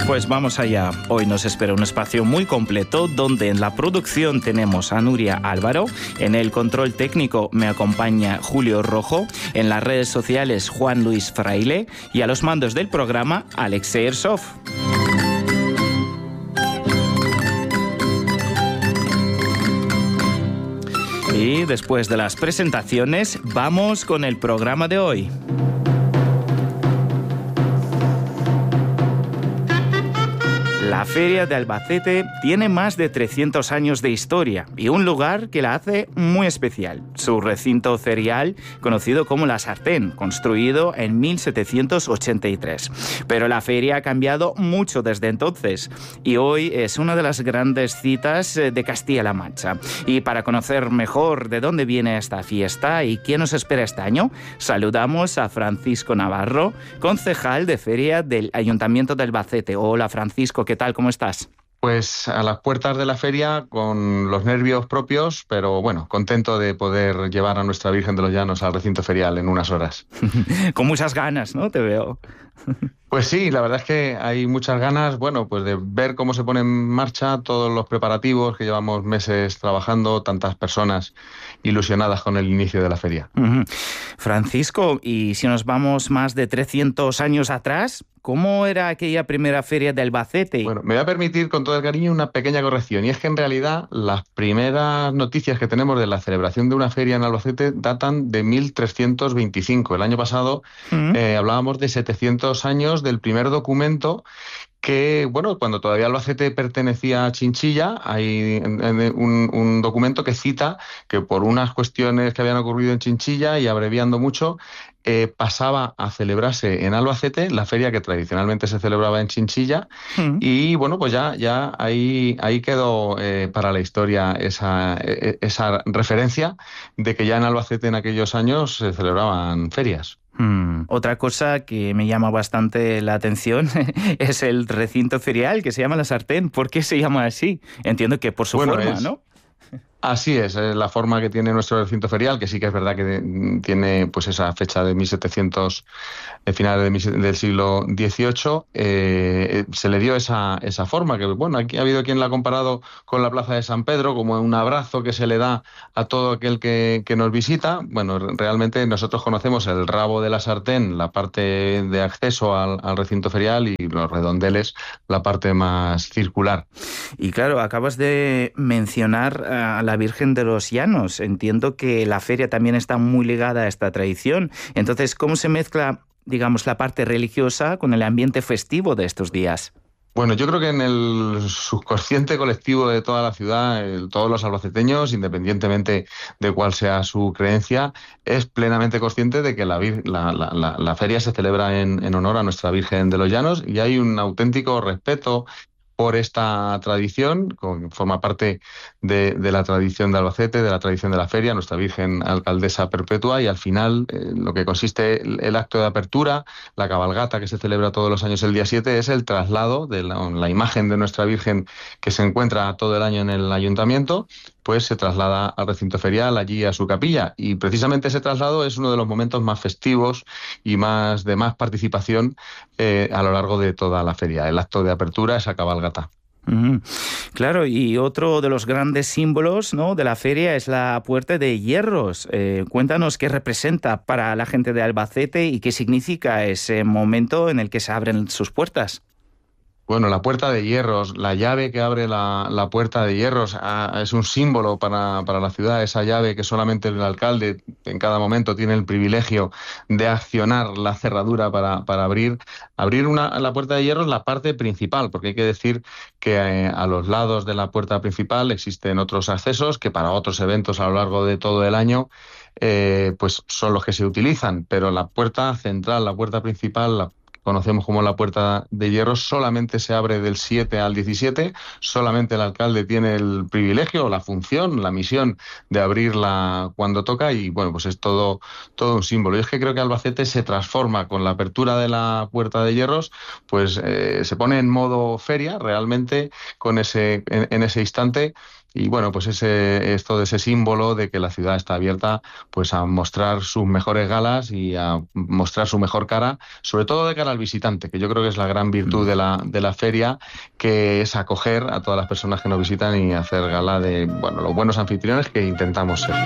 Pues vamos allá. Hoy nos espera un espacio muy completo donde en la producción tenemos a Nuria Álvaro, en el control técnico me acompaña Julio Rojo, en las redes sociales Juan Luis Fraile y a los mandos del programa Alexei Ersov. Y después de las presentaciones, vamos con el programa de hoy. La Feria de Albacete tiene más de 300 años de historia y un lugar que la hace muy especial. Su recinto ferial, conocido como La Sartén, construido en 1783. Pero la feria ha cambiado mucho desde entonces y hoy es una de las grandes citas de Castilla-La Mancha. Y para conocer mejor de dónde viene esta fiesta y quién nos espera este año, saludamos a Francisco Navarro, concejal de feria del Ayuntamiento de Albacete. Hola Francisco, ¿qué tal? ¿Cómo estás? Pues a las puertas de la feria, con los nervios propios, pero bueno, contento de poder llevar a nuestra Virgen de los Llanos al recinto ferial en unas horas. Con muchas ganas, ¿no? Te veo. Pues sí, la verdad es que hay muchas ganas, bueno, pues de ver cómo se pone en marcha todos los preparativos que llevamos meses trabajando, tantas personas ilusionadas con el inicio de la feria. Francisco, y si nos vamos más de 300 años atrás, ¿cómo era aquella primera feria de Albacete? Bueno, me voy a permitir con todo el cariño una pequeña corrección, y es que en realidad las primeras noticias que tenemos de la celebración de una feria en Albacete datan de 1325. El año pasado hablábamos de 700 años del primer documento que, bueno, cuando todavía Albacete pertenecía a Chinchilla, hay un documento que cita que por unas cuestiones que habían ocurrido en Chinchilla, y abreviando mucho, pasaba a celebrarse en Albacete la feria que tradicionalmente se celebraba en Chinchilla. Y bueno, pues ya ahí quedó para la historia esa referencia de que ya en Albacete en aquellos años se celebraban ferias. Otra cosa que me llama bastante la atención es el recinto ferial, que se llama La Sartén. ¿Por qué se llama así? Entiendo que por su forma, ¿no? Así es la forma que tiene nuestro recinto ferial, que sí que es verdad que tiene pues esa fecha de 1700, finales del siglo XVIII, se le dio esa forma, que bueno, aquí ha habido quien la ha comparado con la Plaza de San Pedro, como un abrazo que se le da a todo aquel que nos visita. Bueno, realmente nosotros conocemos el rabo de la sartén, la parte de acceso al recinto ferial, y los redondeles, la parte más circular. Y claro, acabas de mencionar a la Virgen de los Llanos. Entiendo que la feria también está muy ligada a esta tradición. Entonces, ¿cómo se mezcla, digamos, la parte religiosa con el ambiente festivo de estos días? Bueno, yo creo que en el subconsciente colectivo de toda la ciudad, todos los albaceteños, independientemente de cuál sea su creencia, es plenamente consciente de que la feria se celebra en honor a nuestra Virgen de los Llanos, y hay un auténtico respeto por esta tradición, que forma parte de la tradición de Albacete, de la tradición de la feria, nuestra Virgen Alcaldesa Perpetua, y al final lo que consiste el acto de apertura, la cabalgata que se celebra todos los años el día 7, es el traslado de la imagen de nuestra Virgen, que se encuentra todo el año en el ayuntamiento, pues se traslada al recinto ferial, allí a su capilla, y precisamente ese traslado es uno de los momentos más festivos y de más participación a lo largo de toda la feria, el acto de apertura, esa cabalgata. Claro, y otro de los grandes símbolos, ¿no?, de la feria es la Puerta de Hierros. Cuéntanos qué representa para la gente de Albacete y qué significa ese momento en el que se abren sus puertas. Bueno, la Puerta de Hierros, la llave que abre la Puerta de Hierros, es un símbolo para la ciudad, esa llave que solamente el alcalde en cada momento tiene el privilegio de accionar la cerradura para abrir la Puerta de Hierros, la parte principal, porque hay que decir que a los lados de la puerta principal existen otros accesos que para otros eventos a lo largo de todo el año pues son los que se utilizan, pero la puerta central, la puerta principal, conocemos como la Puerta de Hierro, solamente se abre del 7 al 17, solamente el alcalde tiene el privilegio, la función, la misión de abrirla cuando toca, y bueno, pues es todo un símbolo. Y es que creo que Albacete se transforma con la apertura de la Puerta de Hierros, pues se pone en modo feria realmente en ese instante, y bueno, pues esto de ese símbolo de que la ciudad está abierta pues a mostrar sus mejores galas y a mostrar su mejor cara, sobre todo de cara al visitante, que yo creo que es la gran virtud de la feria, que es acoger a todas las personas que nos visitan y hacer gala de, bueno, los buenos anfitriones que intentamos ser.